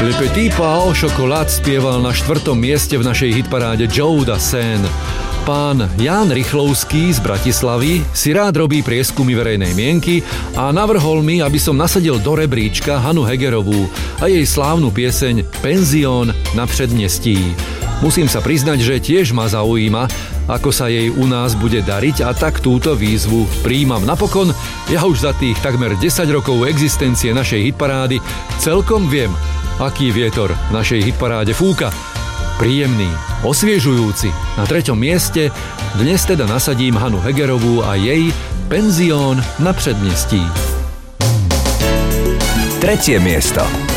Le Petit Pas au Chocolat spieval na 4. mieste v našej hitparáde Joe Dassin. Pán Ján Rychlovský z Bratislavy si rád robí prieskumy verejnej mienky a navrhol mi, aby som nasadil do rebríčka Hanu Hegerovú a jej slávnu pieseň Penzión na predmestí. Musím sa priznať, že tiež ma zaujíma, ako sa jej u nás bude dariť, a tak túto výzvu prijímam. Napokon, ja už za tých takmer 10 rokov existencie našej hitparády celkom viem, aký vietor v našej hitparáde fúka. Príjemný, osviežujúci. Na 3. mieste dnes teda nasadím Hanu Hegerovú a jej Penzión na predmestí. 3. miesto.